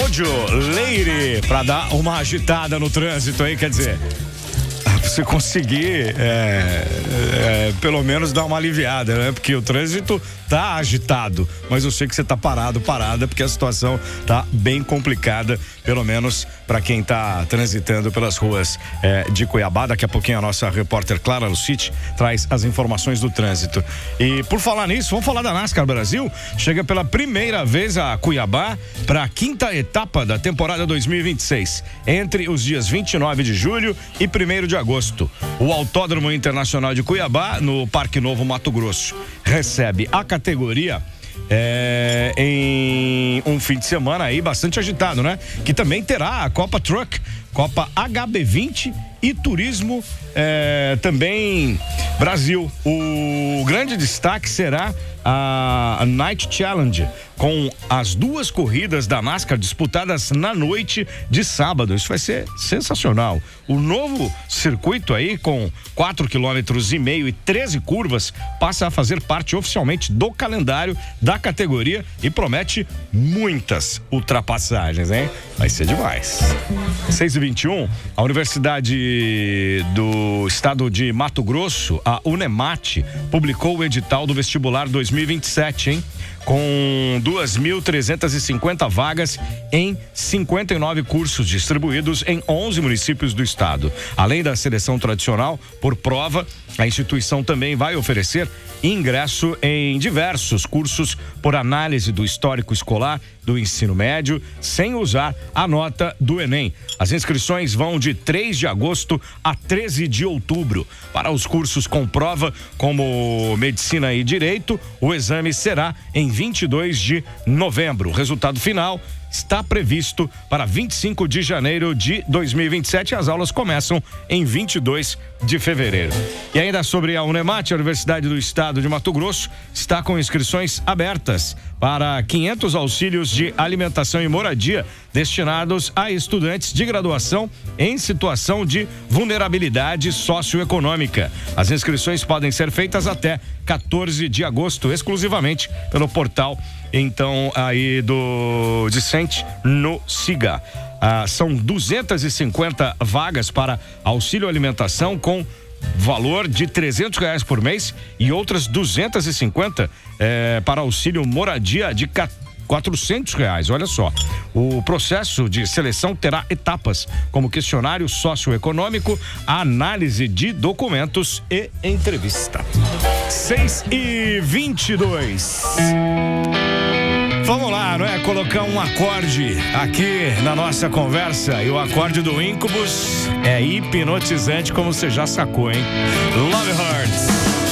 Mojo Lady para dar uma agitada no trânsito aí, quer dizer, você conseguir pelo menos dar uma aliviada, né? Porque o trânsito tá agitado, mas eu sei que você tá parada, porque a situação tá bem complicada, pelo menos para quem tá transitando pelas ruas de Cuiabá. Daqui a pouquinho a nossa repórter Clara Lucite traz as informações do trânsito. E por falar nisso, vamos falar da NASCAR Brasil. Chega pela primeira vez a Cuiabá para a 5ª etapa da temporada 2026, entre os dias 29 de julho e 1º de agosto. O Autódromo Internacional de Cuiabá, no Parque Novo Mato Grosso, recebe a categoria em um fim de semana aí bastante agitado, né? Que também terá a Copa Truck, Copa HB20 e Turismo também Brasil. O grande destaque será a Night Challenge, com as 2 corridas da NASCAR disputadas na noite de sábado. Isso vai ser sensacional. O novo circuito aí, com 4,5 km e 13 curvas, passa a fazer parte oficialmente do calendário da categoria e promete muitas ultrapassagens, hein? Vai ser demais. 6h21, a Universidade do Estado de Mato Grosso, a Unemate, publicou o edital do vestibular 2027, hein? Com 2.350 vagas em 59 cursos distribuídos em 11 municípios do estado. Além da seleção tradicional por prova, a instituição também vai oferecer ingresso em diversos cursos por análise do histórico escolar do ensino médio, sem usar a nota do Enem. As inscrições vão de 3 de agosto a 13 de outubro. Para os cursos com prova, como Medicina e Direito, o exame será em 22 de novembro. O resultado final está previsto para 25 de janeiro de 2027 e as aulas começam em 22 de fevereiro. E ainda sobre a Unemate, a Universidade do Estado de Mato Grosso está com inscrições abertas para 500 auxílios de alimentação e moradia destinados a estudantes de graduação em situação de vulnerabilidade socioeconômica. As inscrições podem ser feitas até 14 de agosto, exclusivamente pelo portal, então, aí do Dicente no SIGA. São 250 vagas para auxílio alimentação com valor de R$300 por mês e outras 250 para auxílio moradia de R$400. Olha só, o processo de seleção terá etapas como questionário socioeconômico, análise de documentos e entrevista. 6h22. Vamos lá, não é? Colocar um acorde aqui na nossa conversa. E o acorde do Incubus é hipnotizante, como você já sacou, hein? Love Hurts.